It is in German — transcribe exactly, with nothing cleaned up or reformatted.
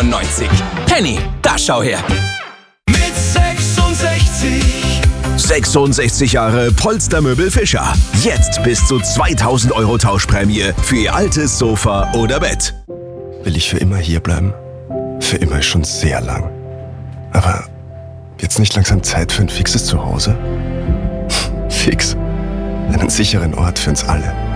neunundneunzig. Penny, da schau her. Mit sechsundsechzig. sechsundsechzig Jahre Polstermöbel Fischer. Jetzt bis zu zweitausend Euro Tauschprämie für Ihr altes Sofa oder Bett. Will ich für immer hier bleiben? Für immer ist schon sehr lang. Aber jetzt nicht langsam Zeit für ein fixes Zuhause? Fix. Einen sicheren Ort für uns alle.